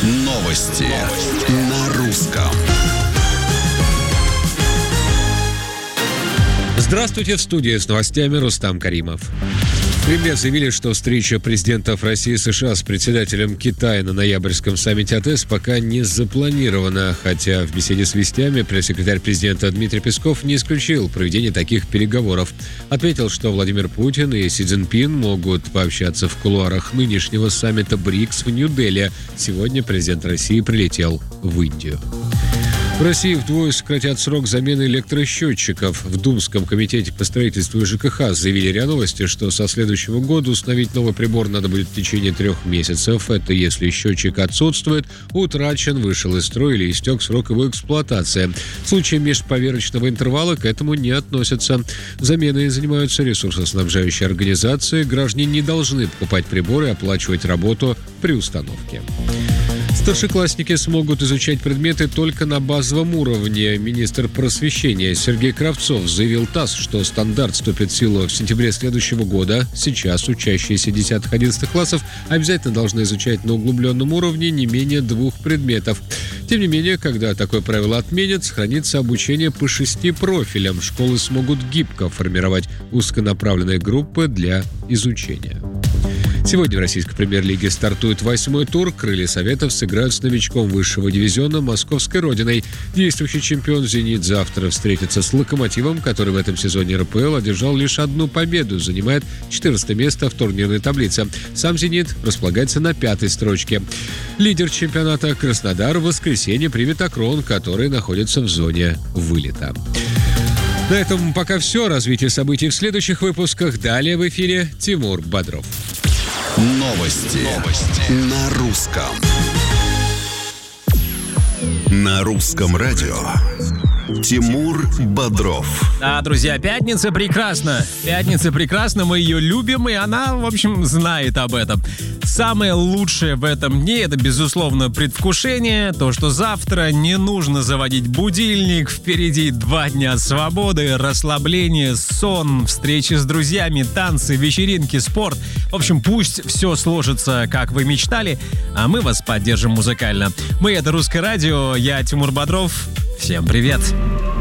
Новости на русском. Здравствуйте, в студии с новостями Рустам Каримов. В Кремле заявили, что встреча президентов России и США с председателем Китая на ноябрьском саммите АТС пока не запланирована, хотя в беседе с вестями пресс-секретарь президента Дмитрий Песков не исключил проведение таких переговоров. Отметил, что Владимир Путин и Си Цзиньпин могут пообщаться в кулуарах нынешнего саммита БРИКС в Нью-Дели. Сегодня президент России прилетел в Индию. В России вдвое сократят срок замены электросчетчиков. В Думском комитете по строительству и ЖКХ заявили РИА Новости, что со следующего года установить новый прибор надо будет в течение 3 месяцев. Это если счетчик отсутствует, утрачен, вышел из строя или истек срок его эксплуатации. В случае межповерочного интервала к этому не относятся. Заменой занимаются ресурсоснабжающие организации. Граждане не должны покупать приборы и оплачивать работу при установке. Старшеклассники смогут изучать предметы только на базовом уровне. Министр просвещения Сергей Кравцов заявил ТАСС, что стандарт вступит в силу в сентябре следующего года. Сейчас учащиеся 10-11 классов обязательно должны изучать на углубленном уровне не менее 2 предметов. Тем не менее, когда такое правило отменят, сохранится обучение по 6 профилям. Школы смогут гибко формировать узконаправленные группы для изучения. Сегодня в российской премьер-лиге стартует 8-й тур. Крылья Советов сыграют с новичком высшего дивизиона Московской Родиной. Действующий чемпион «Зенит» завтра встретится с «Локомотивом», который в этом сезоне РПЛ одержал лишь 1 победу, занимает 14 место в турнирной таблице. Сам «Зенит» располагается на 5-й строчке. Лидер чемпионата Краснодар в воскресенье примет «Акрон», который находится в зоне вылета. На этом пока все. Развитие событий в следующих выпусках. Далее в эфире Тимур Бодров. Новости на русском. На русском радио. Тимур Бодров. Да, друзья, пятница прекрасна. Пятница прекрасна, мы ее любим, и она, в общем, знает об этом. Самое лучшее в этом дне — это, безусловно, предвкушение. То, что завтра не нужно заводить будильник. Впереди 2 дня свободы, расслабление, сон, встречи с друзьями, танцы, вечеринки, спорт. В общем, пусть все сложится, как вы мечтали, а мы вас поддержим музыкально. Мы — это Русское радио, я Тимур Бодров. Всем привет!